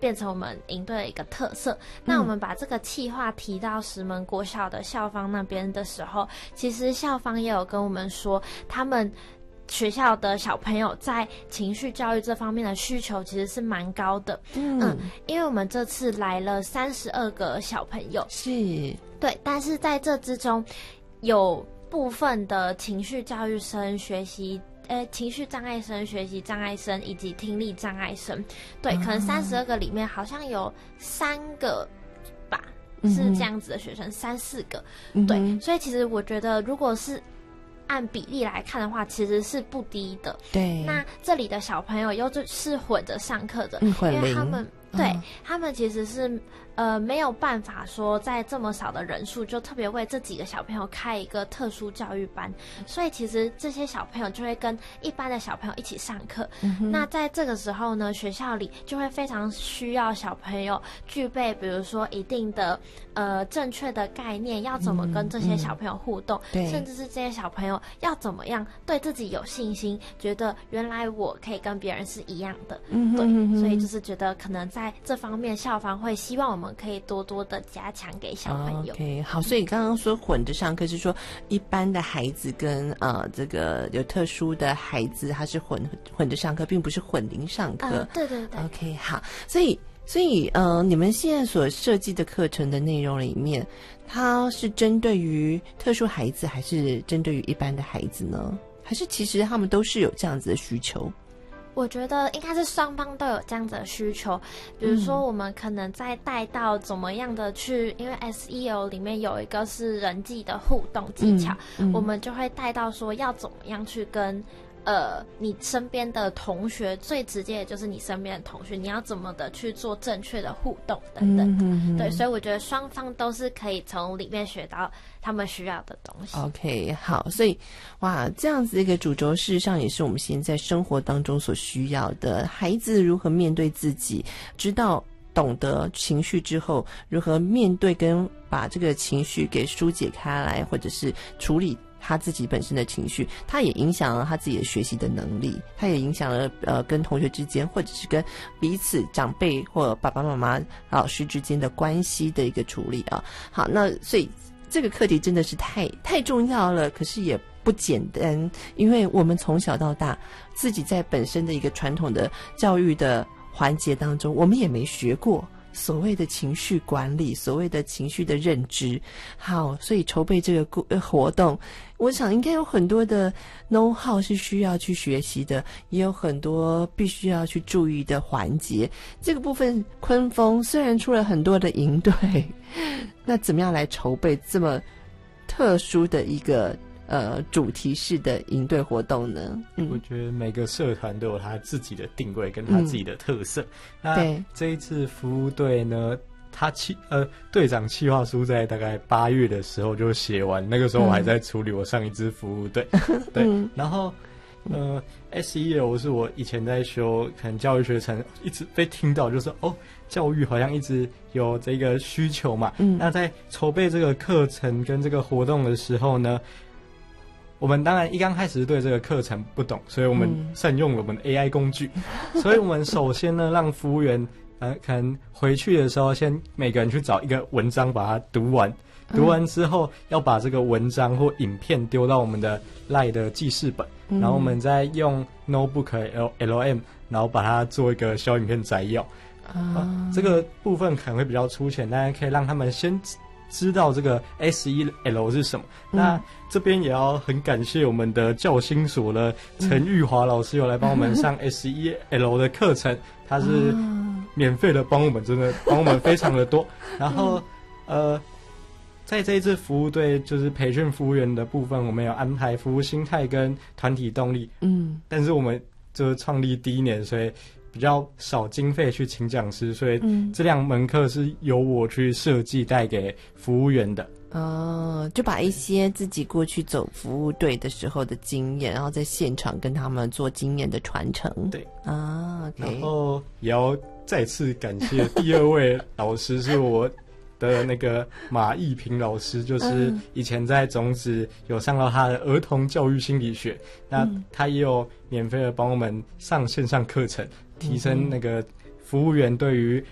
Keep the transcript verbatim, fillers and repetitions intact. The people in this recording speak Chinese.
变成我们营队的一个特色。那我们把这个企划提到石门国小的校方那边的时候，其实校方也有跟我们说，他们学校的小朋友在情绪教育这方面的需求其实是蛮高的。嗯, 嗯因为我们这次来了三十二个小朋友， 是对，但是在这之中有部分的情绪教育生学习呃，情绪障碍生、学习障碍生以及听力障碍生，对，可能三十二个里面好像有三个吧，是这样子的学生，三四个，对，所以其实我觉得，如果是按比例来看的话，其实是不低的。 对， 那这里的小朋友又是混着上课的， 嗯、混因为他们对、 嗯、 他们其实是呃没有办法说在这么少的人数就特别为这几个小朋友开一个特殊教育班，所以其实这些小朋友就会跟一般的小朋友一起上课、嗯、那在这个时候呢，学校里就会非常需要小朋友具备比如说一定的呃正确的概念，要怎么跟这些小朋友互动、嗯嗯、甚至是这些小朋友要怎么样对自己有信心，觉得原来我可以跟别人是一样的、嗯、对、嗯、所以就是觉得可能在这方面校方会希望我们可以多多的加强给小朋友。 OK， 好，所以刚刚说混着上课是说一般的孩子跟呃这个有特殊的孩子他是混混着上课，并不是混龄上课、 呃、对对对 OK， 好，所以所以呃你们现在所设计的课程的内容里面，它是针对于特殊孩子还是针对于一般的孩子呢？还是其实他们都是有这样子的需求？ 我觉得应该是双方都有这样子的需求，比如说我们可能在带到怎么样的去、嗯、因为 S E L 里面有一个是人际的互动技巧、嗯嗯、我们就会带到说要怎么样去跟呃，你身边的同学，最直接的就是你身边的同学，你要怎么的去做正确的互动等等的、嗯、对，所以我觉得双方都是可以从里面学到他们需要的东西。 OK， 好，所以哇，这样子一个主轴事实上也是我们现在生活当中所需要的，孩子如何面对自己，知道懂得情绪之后如何面对跟把这个情绪给疏解开来，或者是处理他自己本身的情绪，他也影响了他自己的学习的能力，他也影响了呃跟同学之间，或者是跟彼此长辈或爸爸妈妈老师之间的关系的一个处理啊。好，那所以这个课题真的是太太重要了，可是也不简单，因为我们从小到大自己在本身的一个传统的教育的环节当中，我们也没学过所谓的情绪管理，所谓的情绪的认知。好，所以筹备这个活动，我想应该有很多的 know how 是需要去学习的，也有很多必须要去注意的环节。这个部分昆锋虽然出了很多的营队，那怎么样来筹备这么特殊的一个呃主题式的营队活动呢？嗯， 我觉得每个社团都有他自己的定位跟他自己的特色、嗯、那这一次服务队呢，他企呃队长企划书在大概八月的时候就写完，那个时候我还在处理我上一支服务队、嗯、对、嗯、然后呃 S E L 是我以前在修可能教育学程一直被听到，就是哦教育好像一直有这个需求嘛、嗯、那在筹备这个课程跟这个活动的时候呢，我们当然一刚开始对这个课程不懂，所以我们善用了我们的 A I 工具、嗯、所以我们首先呢让服务员呃可能回去的时候先每个人去找一个文章把它读完，读完之后要把这个文章或影片丢到我们的 LINE 的记事本、嗯、然后我们再用 Notebook L M 然后把它做一个小影片摘要、嗯啊、这个部分可能会比较粗浅，但是可以让他们先知道这个 S E L 是什么、嗯、那这边也要很感谢我们的教心所的陈玉华老师有来帮我们上 S E L 的课程、嗯、他是免费的帮我们，真的帮我们非常的多然后、嗯、呃在这一次服务队就是培训服务员的部分，我们有安排服务心态跟团体动力，嗯，但是我们就是创立第一年，所以比较少经费去请讲师，所以这两门课是由我去设计带给服务员的。 哦，就把一些自己过去走服务队的时候的经验，然后在现场跟他们做经验的传承。 对啊 ，OK， 然后也要再次感谢第二位老师是我的那个马义平老师，就是以前在种子有上到他的儿童教育心理学，那他也有免费的帮我们上线上课程，提升那个服务员对于